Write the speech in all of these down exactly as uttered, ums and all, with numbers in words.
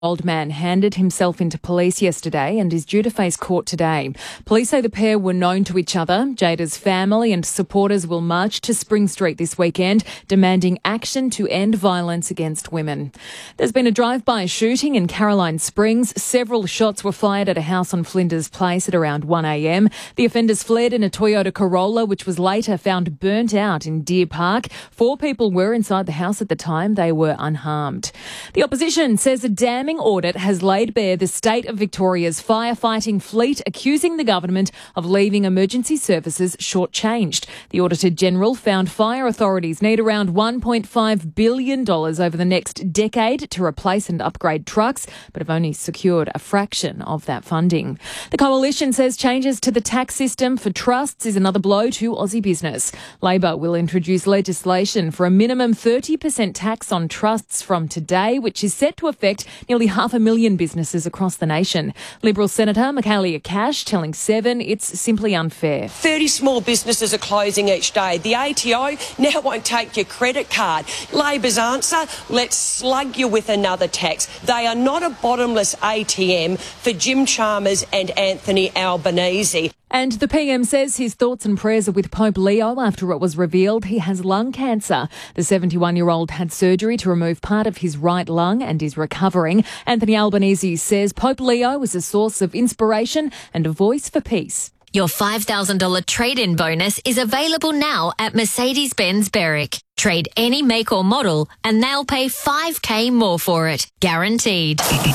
Old man handed himself into police yesterday and is due to face court today. Police say the pair were known to each other. Jada's family and supporters will march to Spring Street this weekend, demanding action to end violence against women. There's been a drive-by shooting in Caroline Springs. Several shots were fired at a house on Flinders Place at around one a m. The offenders fled in a Toyota Corolla, which was later found burnt out in Deer Park. Four people were inside the house at the time. They were unharmed. The opposition says a damning audit has laid bare the state of Victoria's firefighting fleet, accusing the government of leaving emergency services shortchanged. The Auditor-General found fire authorities need around one point five billion dollars over the next decade to replace and upgrade trucks, but have only secured a fraction of that funding. The Coalition says changes to the tax system for trusts is another blow to Aussie business. Labor will introduce legislation for a minimum thirty percent tax on trusts from today, which is set to affect nearly half a million businesses across the nation. Liberal Senator Michaelia Cash telling Seven it's simply unfair. thirty small businesses are closing each day. The A T O now won't take your credit card. Labor's answer, let's slug you with another tax. They are not a bottomless A T M for Jim Chalmers and Anthony Albanese. And the P M says his thoughts and prayers are with Pope Leo after it was revealed he has lung cancer. The seventy-one-year-old had surgery to remove part of his right lung and is recovering. Anthony Albanese says Pope Leo is a source of inspiration and a voice for peace. Your five thousand dollars trade-in bonus is available now at Mercedes-Benz Berwick. Trade any make or model and they'll pay five K more for it. Guaranteed.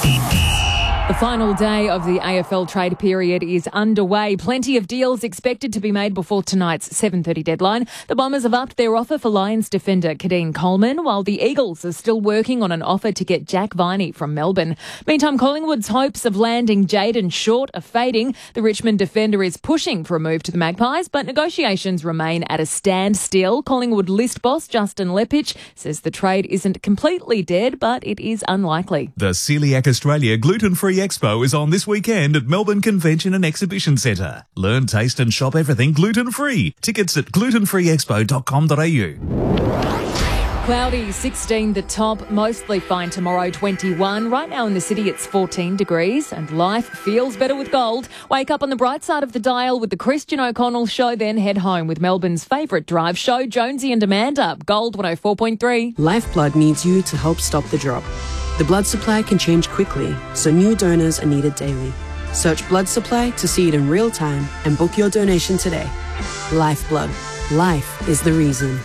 The final day of the A F L trade period is underway. Plenty of deals expected to be made before tonight's seven thirty deadline. The Bombers have upped their offer for Lions defender Kadeen Coleman, while the Eagles are still working on an offer to get Jack Viney from Melbourne. Meantime, Collingwood's hopes of landing Jayden Short are fading. The Richmond defender is pushing for a move to the Magpies, but negotiations remain at a standstill. Collingwood list boss Justin Lepich says the trade isn't completely dead, but it is unlikely. The Celiac Australia Gluten-Free Expo is on this weekend at Melbourne Convention and Exhibition Centre. Learn, taste and shop everything gluten-free. Tickets at gluten free expo dot com dot a u. Cloudy, sixteen the top, mostly fine tomorrow, twenty-one. Right now in the city it's fourteen degrees and life feels better with gold. Wake up on the bright side of the dial with the Christian O'Connell Show, then head home with Melbourne's favourite drive show, Jonesy and Amanda. Gold one oh four point three. Lifeblood needs you to help stop the drop. The blood supply can change quickly, so new donors are needed daily. Search blood supply to see it in real time and book your donation today. Lifeblood. Life is the reason.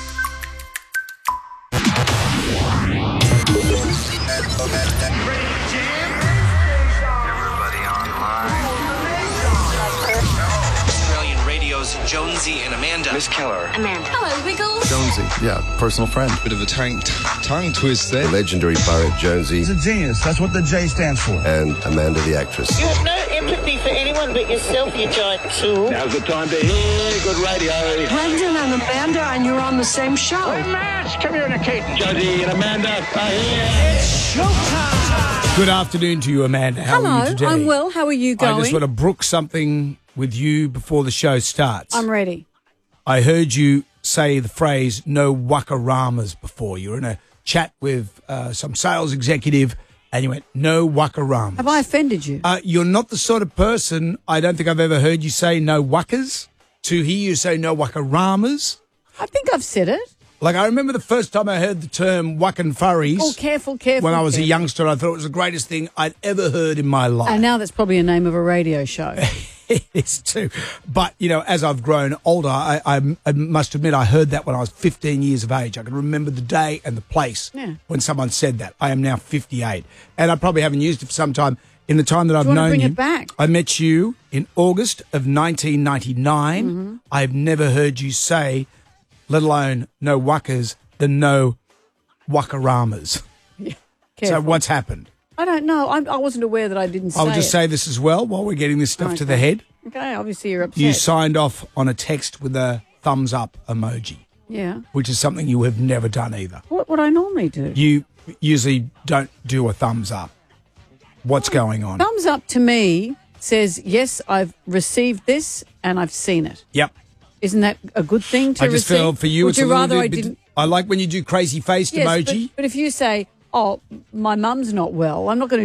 Jonesy and Amanda. Miss Keller. Amanda. Hello, Wiggles. Jonesy, yeah, personal friend. Bit of a tongue, tongue twist there. The legendary poet Jonesy. He's a genius. That's what the J stands for. And Amanda the actress. You have no empathy for anyone but yourself, you giant tool. Now's the time to hear good radio. Brendan and Amanda, and you're on the same show. We're mass communicating. Jonesy and Amanda are here. It's showtime. Good afternoon to you, Amanda. How Hello, are you today? I'm well. How are you going? I just want to brook something with you before the show starts. I'm ready. I heard you say the phrase no wakaramas before. You were in a chat with uh, some sales executive and you went, no wakaramas. Have I offended you? Uh, you're not the sort of person, I don't think I've ever heard you say no wakas. To hear you say no wakaramas. I think I've said it. Like, I remember the first time I heard the term wakan furries. Oh, careful, careful. When I was careful. a youngster, I thought it was the greatest thing I'd ever heard in my life. And now that's probably a name of a radio show. It is too. But, you know, as I've grown older, I, I, I must admit I heard that when I was fifteen years of age. I can remember the day and the place yeah. when someone said that. I am now fifty-eight. And I probably haven't used it for some time. In the time that I've Do you known want to bring you, it back? I met you in August of nineteen ninety-nine. Mm-hmm. I've never heard you say, let alone no wakas, the no wakaramas. Yeah. So what's happened? I don't know. I, I wasn't aware that I didn't say I'll just it. say this as well while we're getting this stuff okay. to the head. Okay, obviously you're upset. You signed off on a text with a thumbs up emoji. Yeah. Which is something you have never done either. What would I normally do? You usually don't do a thumbs up. What's going on? Thumbs up to me says, yes, I've received this and I've seen it. Yep. Isn't that a good thing to I just receive? feel for you Would it's you a little rather bit, I didn't? I like when you do crazy faced Yes, emoji. But, but if you say, oh, my mum's not well. I'm not going to